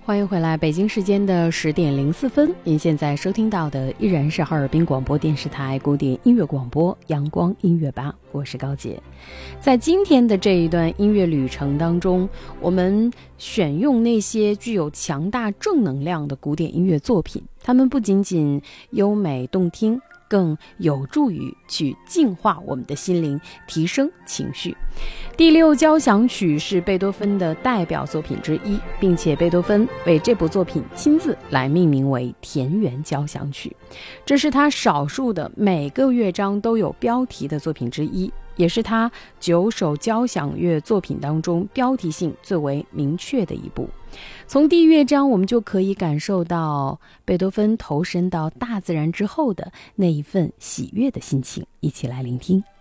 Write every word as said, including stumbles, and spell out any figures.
欢迎回来，北京时间的十点零四分，您现在收听到的依然是哈尔滨广播电视台古典音乐广播阳光音乐吧，我是高洁。在今天的这一段音乐旅程当中，我们选用那些具有强大正能量的古典音乐作品，它们不仅仅优美动听，更有助于去净化我们的心灵，提升情绪。第六交响曲是贝多芬的代表作品之一，并且贝多芬为这部作品亲自来命名为田园交响曲，这是他少数的每个乐章都有标题的作品之一，也是他九首交响乐作品当中标题性最为明确的一部。从第一乐章我们就可以感受到贝多芬投身到大自然之后的那一份喜悦的心情，一起来聆听。